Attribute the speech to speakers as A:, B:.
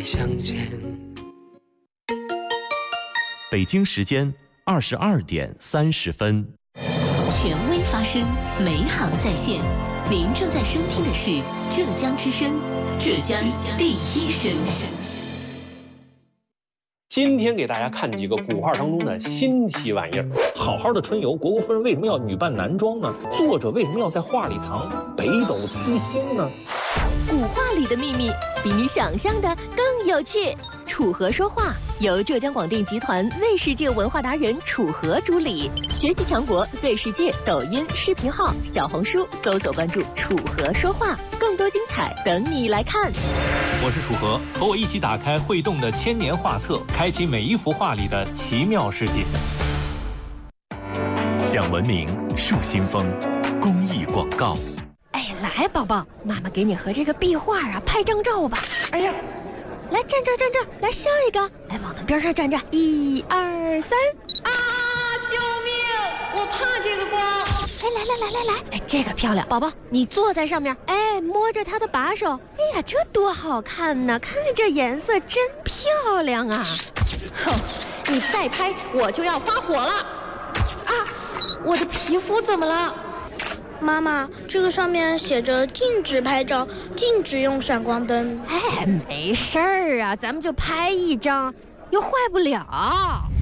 A: 相见。
B: 北京时间22点30分。
C: 权威发声，美好在线。您正在收听的是浙江之声，浙江第一声。
D: 今天给大家看几个古画当中的新奇玩意儿。好好的春游，虢国夫人为什么要女扮男装呢？作者为什么要在画里藏北斗七星呢？
E: 古画里的秘密比你想象的更有趣。楚河说话由浙江广电集团 Z 世界文化达人楚河主理，学习强国 Z 世界抖音视频号、小红书搜索关注楚河说话，更多精彩等你来看。
F: 我是楚河，和我一起打开会动的千年画册，开启每一幅画里的奇妙世界。
B: 讲文明树新风，公益广告。
E: 哎，来宝宝，妈妈给你和这个壁画拍张照吧。
G: 哎呀，
E: 来站这，来笑一个，来往那边上站着，1、2、3。
G: 啊！救命！我怕这个光。
E: 来，哎，这个漂亮，宝宝你坐在上面，哎，摸着它的把手，哎呀，这多好看呢！看这颜色真漂亮啊！
G: 哼，你再拍我就要发火了。啊，我的皮肤怎么了？
H: 妈妈，这个上面写着禁止拍照，禁止用闪光灯。
E: 哎，没事儿啊，咱们就拍一张，又坏不了。